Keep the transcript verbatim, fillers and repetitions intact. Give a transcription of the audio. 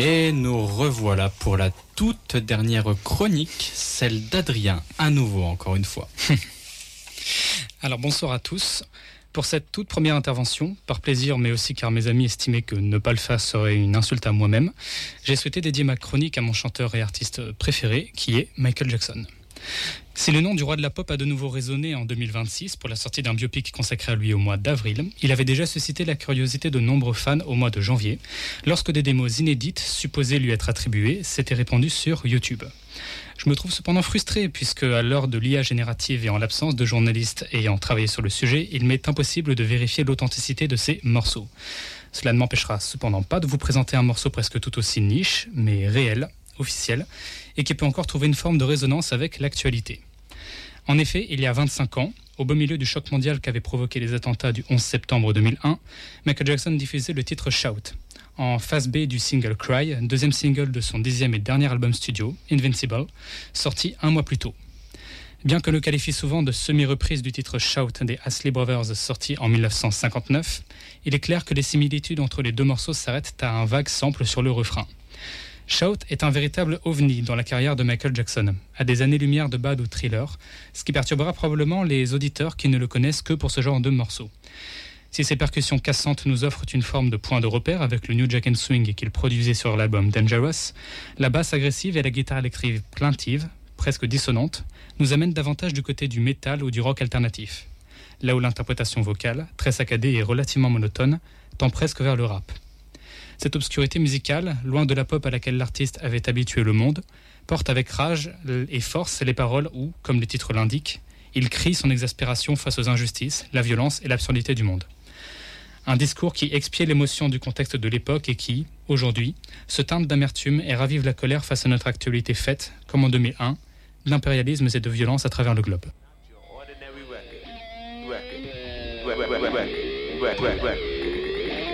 Et nous revoilà pour la toute dernière chronique, celle d'Adrien, à nouveau encore une fois. Alors bonsoir à tous. Pour cette toute première intervention, par plaisir mais aussi car mes amis estimaient que ne pas le faire serait une insulte à moi-même, j'ai souhaité dédier ma chronique à mon chanteur et artiste préféré, qui est Michael Jackson. Si le nom du roi de la pop a de nouveau résonné en deux mille vingt-six pour la sortie d'un biopic consacré à lui au mois d'avril, il avait déjà suscité la curiosité de nombreux fans au mois de janvier, lorsque des démos inédites supposées lui être attribuées s'étaient répandues sur YouTube. Je me trouve cependant frustré puisque, à l'heure de l'I A générative et en l'absence de journalistes ayant travaillé sur le sujet, il m'est impossible de vérifier l'authenticité de ces morceaux. Cela ne m'empêchera cependant pas de vous présenter un morceau presque tout aussi niche, mais réel, officiel, et qui peut encore trouver une forme de résonance avec l'actualité. En effet, il y a vingt-cinq ans, au beau milieu du choc mondial qu'avaient provoqué les attentats du onze septembre deux mille un, Michael Jackson diffusait le titre Shout, en face B du single Cry, deuxième single de son dixième et dernier album studio, Invincible, sorti un mois plus tôt. Bien que le qualifie souvent de semi-reprise du titre Shout des Isley Brothers sorti en dix-neuf cent cinquante-neuf, il est clair que les similitudes entre les deux morceaux s'arrêtent à un vague sample sur le refrain. Shout est un véritable ovni dans la carrière de Michael Jackson, à des années-lumière de Bad ou Thriller, ce qui perturbera probablement les auditeurs qui ne le connaissent que pour ce genre de morceaux. Si ses percussions cassantes nous offrent une forme de point de repère avec le New Jack and Swing qu'il produisait sur l'album Dangerous, la basse agressive et la guitare électrique plaintive, presque dissonante, nous amènent davantage du côté du métal ou du rock alternatif, là où l'interprétation vocale, très saccadée et relativement monotone, tend presque vers le rap. Cette obscurité musicale, loin de la pop à laquelle l'artiste avait habitué le monde, porte avec rage et force les paroles où, comme le titre l'indique, il crie son exaspération face aux injustices, la violence et l'absurdité du monde. Un discours qui expiait l'émotion du contexte de l'époque et qui, aujourd'hui, se teinte d'amertume et ravive la colère face à notre actualité faite, comme en deux mille un, d'impérialisme et de violence à travers le globe. Record, record, record, record, record.